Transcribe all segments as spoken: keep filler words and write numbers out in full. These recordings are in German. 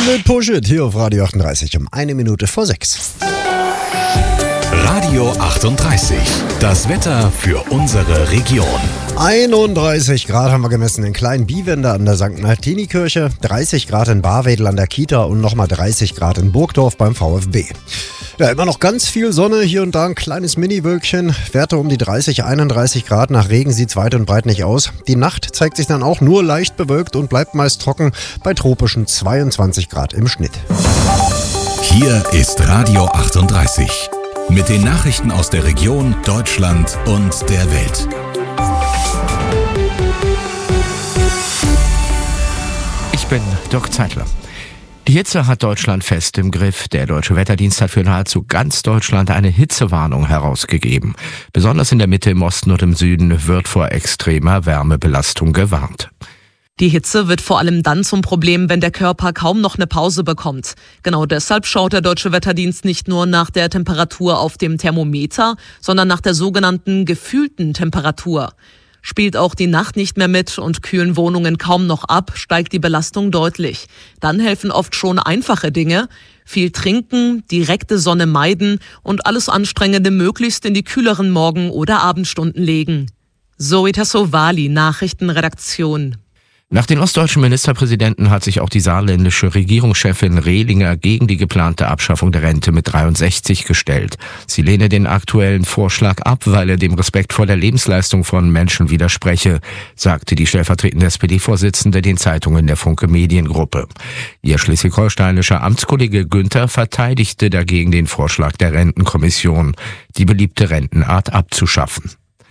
Mit Push It hier auf Radio achtunddreißig um eine Minute vor sechs. Radio achtunddreißig, das Wetter für unsere Region. einunddreißig Grad haben wir gemessen in Klein-Biewende an der Sankt Martini-Kirche, dreißig Grad in Barwedel an der Kita und nochmal dreißig Grad in Burgdorf beim VfB. Ja, immer noch ganz viel Sonne, hier und da ein kleines Mini-Wölkchen, Werte um die dreißig, einunddreißig Grad, nach Regen sieht's weit und breit nicht aus. Die Nacht zeigt sich dann auch nur leicht bewölkt und bleibt meist trocken bei tropischen zweiundzwanzig Grad im Schnitt. Hier ist Radio achtunddreißig mit den Nachrichten aus der Region, Deutschland und der Welt. Ich bin Dirk Zeitler. Die Hitze hat Deutschland fest im Griff. Der Deutsche Wetterdienst hat für nahezu ganz Deutschland eine Hitzewarnung herausgegeben. Besonders in der Mitte, im Osten und im Süden wird vor extremer Wärmebelastung gewarnt. Die Hitze wird vor allem dann zum Problem, wenn der Körper kaum noch eine Pause bekommt. Genau deshalb schaut der Deutsche Wetterdienst nicht nur nach der Temperatur auf dem Thermometer, sondern nach der sogenannten gefühlten Temperatur. Spielt auch die Nacht nicht mehr mit und kühlen Wohnungen kaum noch ab, steigt die Belastung deutlich. Dann helfen oft schon einfache Dinge. Viel trinken, direkte Sonne meiden und alles Anstrengende möglichst in die kühleren Morgen- oder Abendstunden legen. Zoe Tassovali, Nachrichtenredaktion. Nach den ostdeutschen Ministerpräsidenten hat sich auch die saarländische Regierungschefin Rehlinger gegen die geplante Abschaffung der Rente mit dreiundsechzig gestellt. Sie lehne den aktuellen Vorschlag ab, weil er dem Respekt vor der Lebensleistung von Menschen widerspreche, sagte die stellvertretende S P D-Vorsitzende den Zeitungen der Funke Mediengruppe. Ihr schleswig-holsteinischer Amtskollege Günther verteidigte dagegen den Vorschlag der Rentenkommission, die beliebte Rentenart abzuschaffen.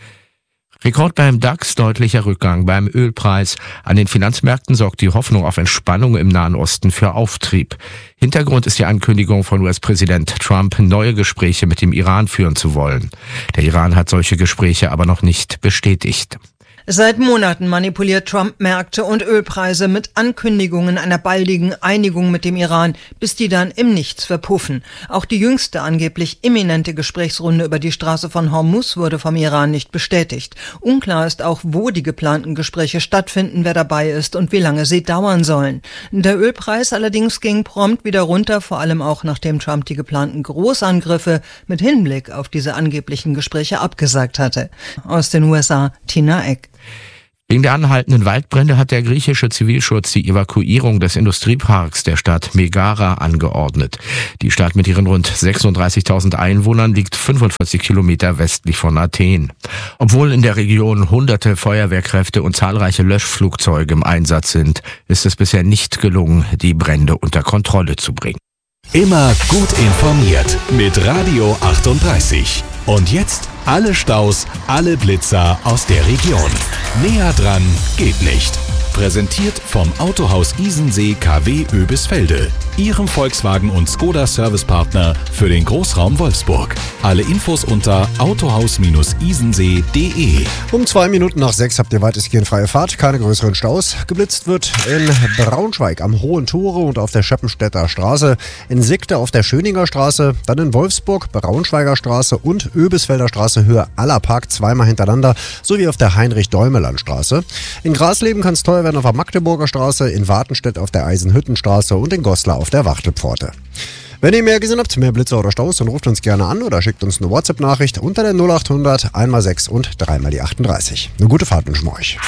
Rekord beim DAX, deutlicher Rückgang beim Ölpreis. An den Finanzmärkten sorgt die Hoffnung auf Entspannung im Nahen Osten für Auftrieb. Hintergrund ist die Ankündigung von U S-Präsident Trump, neue Gespräche mit dem Iran führen zu wollen. Der Iran hat solche Gespräche aber noch nicht bestätigt. Seit Monaten manipuliert Trump Märkte und Ölpreise mit Ankündigungen einer baldigen Einigung mit dem Iran, bis die dann im Nichts verpuffen. Auch die jüngste angeblich imminente Gesprächsrunde über die Straße von Hormuz wurde vom Iran nicht bestätigt. Unklar ist auch, wo die geplanten Gespräche stattfinden, wer dabei ist und wie lange sie dauern sollen. Der Ölpreis allerdings ging prompt wieder runter, vor allem auch nachdem Trump die geplanten Großangriffe mit Hinblick auf diese angeblichen Gespräche abgesagt hatte. Aus den U S A, Tina Eck. Wegen der anhaltenden Waldbrände hat der griechische Zivilschutz die Evakuierung des Industrieparks der Stadt Megara angeordnet. Die Stadt mit ihren rund sechsunddreißigtausend Einwohnern liegt fünfundvierzig Kilometer westlich von Athen. Obwohl in der Region hunderte Feuerwehrkräfte und zahlreiche Löschflugzeuge im Einsatz sind, ist es bisher nicht gelungen, die Brände unter Kontrolle zu bringen. Immer gut informiert mit Radio achtunddreißig. Und jetzt alle Staus, alle Blitzer aus der Region. Näher dran geht nicht. Präsentiert vom Autohaus Isensee K W Oebisfelde, Ihrem Volkswagen- und Skoda-Servicepartner für den Großraum Wolfsburg. Alle Infos unter autohaus isensee punkt de. Um zwei Minuten nach sechs habt ihr weitestgehend freie Fahrt, keine größeren Staus. Geblitzt wird in Braunschweig am Hohen Tore und auf der Scheppenstädter Straße, in Sickte auf der Schöninger Straße, dann in Wolfsburg, Braunschweiger Straße und Oebisfelder Straße Höhe Allerpark zweimal hintereinander, sowie auf der Heinrich-Däumeland-Straße. In Grasleben kann es teuer werden auf der Magdeburger Straße, in Wartenstedt auf der Eisenhüttenstraße und in Goslar auf der Wachtelpforte. Wenn ihr mehr gesehen habt, mehr Blitzer oder Staus, dann ruft uns gerne an oder schickt uns eine WhatsApp-Nachricht unter der null acht hundert eins mal sechs und drei mal die achtunddreißig. Eine gute Fahrt wünschen wir euch.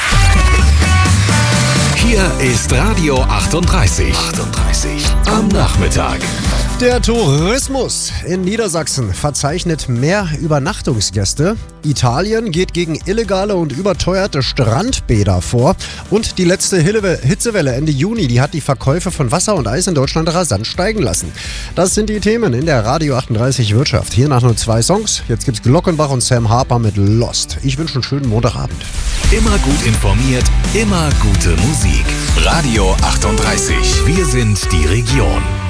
Hier ist Radio achtunddreißig. achtunddreißig am Nachmittag. Der Tourismus in Niedersachsen verzeichnet mehr Übernachtungsgäste. Italien geht gegen illegale und überteuerte Strandbäder vor. Und die letzte Hitzewelle Ende Juni, die hat die Verkäufe von Wasser und Eis in Deutschland rasant steigen lassen. Das sind die Themen in der Radio achtunddreißig Wirtschaft. Hier nach nur zwei Songs. Jetzt gibt's Glockenbach und Sam Harper mit Lost. Ich wünsche einen schönen Montagabend. Immer gut informiert, immer gute Musik. Radio achtunddreißig. Wir sind die Region.